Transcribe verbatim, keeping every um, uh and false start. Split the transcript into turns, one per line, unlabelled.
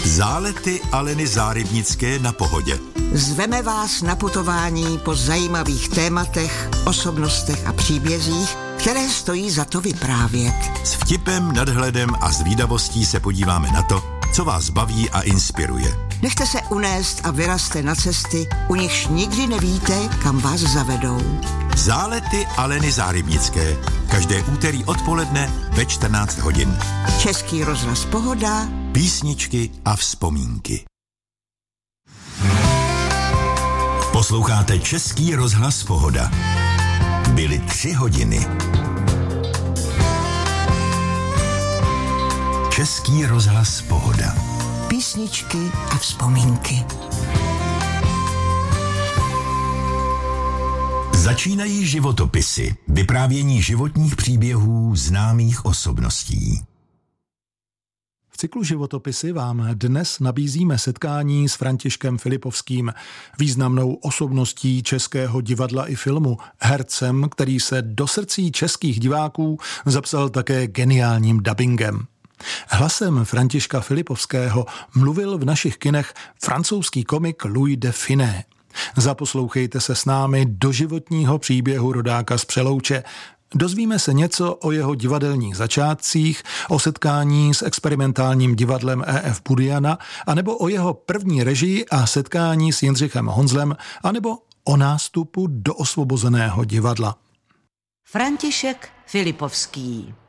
Zálety Aleny Zárybnické na Pohodě.
Zveme vás na putování po zajímavých tématech, osobnostech a příbězích, které stojí za to vyprávět.
S vtipem, nadhledem a zvídavostí se podíváme na to, co vás baví a inspiruje.
Nechte se unést a vyrazte na cesty, u nichž nikdy nevíte, kam vás zavedou.
Zálety Aleny Zárybnické. Každé úterý odpoledne ve čtrnáct hodin.
Český rozhlas Pohoda.
Písničky a vzpomínky. Posloucháte Český rozhlas Pohoda. Byly tři hodiny. Český rozhlas Pohoda.
Písničky a vzpomínky.
Začínají životopisy, vyprávění životních příběhů známých osobností.
V cyklu Životopisy vám dnes nabízíme setkání s Františkem Filipovským, významnou osobností českého divadla i filmu, hercem, který se do srdcí českých diváků zapsal také geniálním dabingem. Hlasem Františka Filipovského mluvil v našich kinech francouzský komik Louis de Funès. Zaposlouchejte se s námi do životního příběhu rodáka z Přelouče. Dozvíme se něco o jeho divadelních začátcích, o setkání s experimentálním divadlem E F Buriana, anebo o jeho první režii a setkání s Jindřichem Honzlem, anebo o nástupu do Osvobozeného divadla.
František Filipovský.